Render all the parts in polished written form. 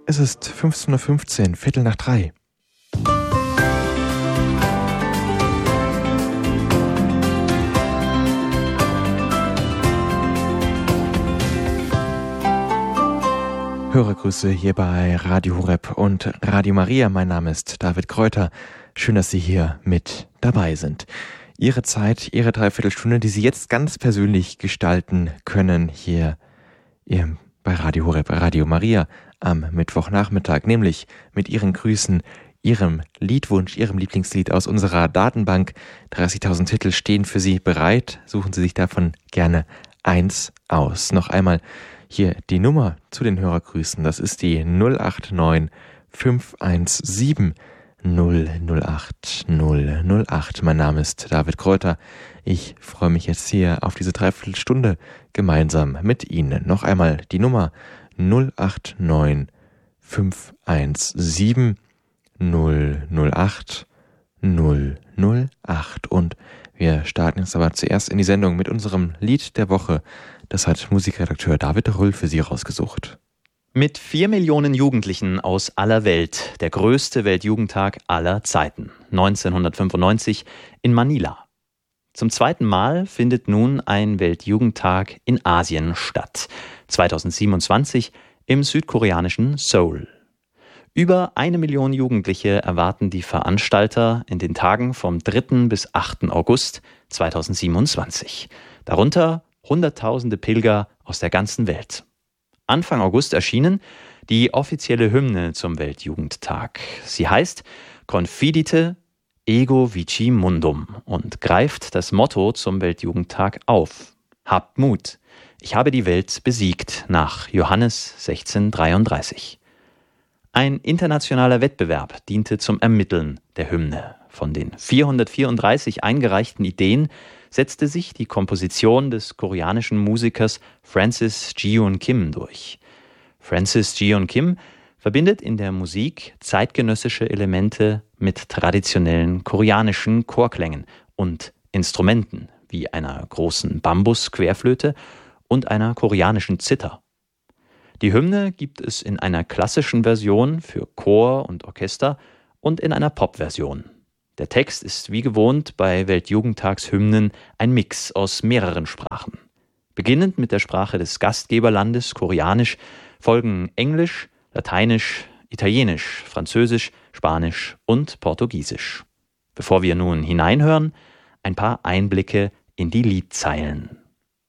Es ist 15:15 Uhr, Viertel nach 3. Hörergrüße hier bei Radio Horeb und Radio Maria. Mein Name ist David Kräuter. Schön, dass Sie hier mit dabei sind. Ihre Zeit, Ihre Dreiviertelstunde, die Sie jetzt ganz persönlich gestalten können hier bei Radio Horeb, Radio Maria am Mittwochnachmittag, nämlich mit Ihren Grüßen, Ihrem Liedwunsch, Ihrem Lieblingslied aus unserer Datenbank. 30.000 Titel stehen für Sie bereit. Suchen Sie sich davon gerne eins aus. Noch einmal hier die Nummer zu den Hörergrüßen. Das ist die 089 517 008 008. Mein Name ist David Kräuter. Ich freue mich jetzt hier auf diese Dreiviertelstunde gemeinsam mit Ihnen. Noch einmal die Nummer 089 517 008 008. Und wir starten jetzt aber zuerst in die Sendung mit unserem Lied der Woche. Das hat Musikredakteur David Rüll für Sie rausgesucht. Mit 4 Millionen Jugendlichen aus aller Welt, der größte Weltjugendtag aller Zeiten, 1995 in Manila. Zum zweiten Mal findet nun ein Weltjugendtag in Asien statt, 2027 im südkoreanischen Seoul. Über 1 Million Jugendliche erwarten die Veranstalter in den Tagen vom 3. bis 8. August 2027. Darunter Hunderttausende Pilger aus der ganzen Welt. Anfang August erschienen die offizielle Hymne zum Weltjugendtag. Sie heißt Confidite ego vici mundum und greift das Motto zum Weltjugendtag auf. Habt Mut, ich habe die Welt besiegt, nach Johannes 16,33. Ein internationaler Wettbewerb diente zum Ermitteln der Hymne. Von den 434 eingereichten Ideen setzte sich die Komposition des koreanischen Musikers Francis Jeon Kim durch. Francis Jeon Kim verbindet in der Musik zeitgenössische Elemente mit traditionellen koreanischen Chorklängen und Instrumenten wie einer großen Bambus-Querflöte und einer koreanischen Zither. Die Hymne gibt es in einer klassischen Version für Chor und Orchester und in einer Popversion. Der Text ist wie gewohnt bei Weltjugendtagshymnen ein Mix aus mehreren Sprachen. Beginnend mit der Sprache des Gastgeberlandes Koreanisch folgen Englisch, Lateinisch, Italienisch, Französisch, Spanisch und Portugiesisch. Bevor wir nun hineinhören, ein paar Einblicke in die Liedzeilen.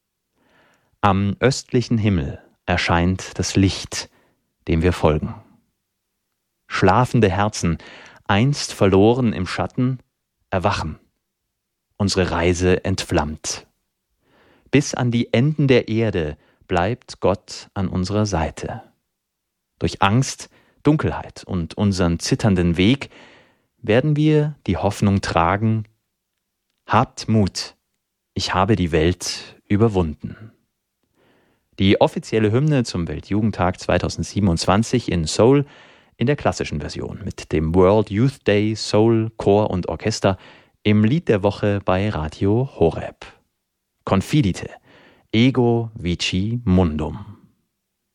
Am östlichen Himmel erscheint das Licht, dem wir folgen. Schlafende Herzen, einst verloren im Schatten, erwachen. Unsere Reise entflammt. Bis an die Enden der Erde bleibt Gott an unserer Seite. Durch Angst, Dunkelheit und unseren zitternden Weg werden wir die Hoffnung tragen: Habt Mut, ich habe die Welt überwunden. Die offizielle Hymne zum Weltjugendtag 2027 in Seoul in der klassischen Version mit dem World Youth Day, Seoul, Chor und Orchester im Lied der Woche bei Radio Horeb. Confidite ego vici mundum.